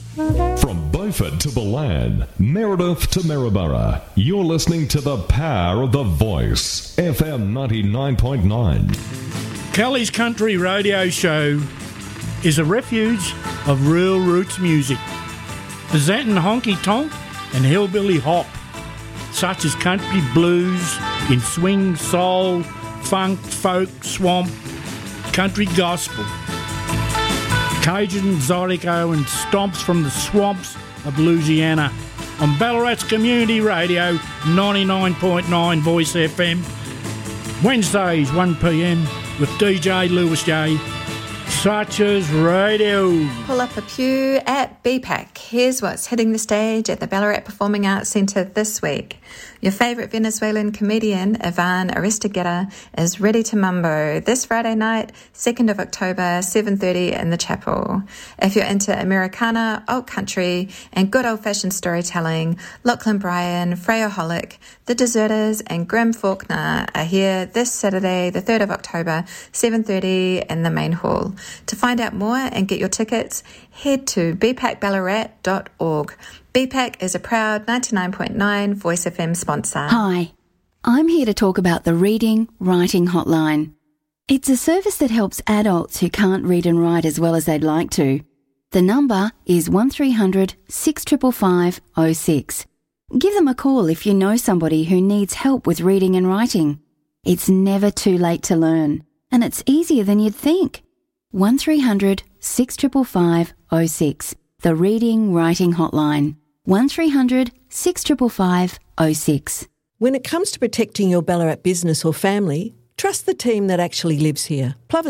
From Beaufort to Balan, Meredith to Maryborough, you're listening to the power of the voice, FM 99.9. Kelly's Country Radio Show is a refuge of real roots music, presenting honky tonk and hillbilly hop, such as country blues in swing, soul, funk, folk, swamp, country gospel, Cajun, Zydeco and stomps from the swamps of Louisiana on Ballarat's Community Radio 99.9 Voice FM, Wednesdays 1 p.m. with DJ Lewis J. Such's Radio. Pull up a pew at BPAC. Here's what's hitting the stage at the Ballarat Performing Arts Centre this week. Your favourite Venezuelan comedian, Ivan Aristeguieta, is ready to mambo this Friday night, 2nd of October, 7:30 in the chapel. If you're into Americana, old country, and good old-fashioned storytelling, Lachlan Bryan, Freya Hollick, The Deserters, and Grim Faulkner are here this Saturday, the 3rd of October, 7:30 in the main hall. To find out more and get your tickets, head to bpacballarat.org. BPAC is a proud 99.9 Voice FM sponsor. Hi, I'm here to talk about the Reading Writing Hotline. It's a service that helps adults who can't read and write as well as they'd like to. The number is 1300 655 06. Give them a call if you know somebody who needs help with reading and writing. It's never too late to learn, and it's easier than you'd think. 1300 655 06. The Reading Writing Hotline. 1300 655 06. When it comes to protecting your Ballarat business or family, trust the team that actually lives here. Plover